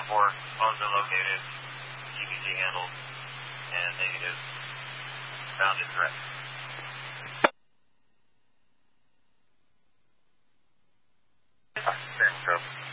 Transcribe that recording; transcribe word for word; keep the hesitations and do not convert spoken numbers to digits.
four, phone's been located, G B G handled, and negative, found in threat. San Francisco.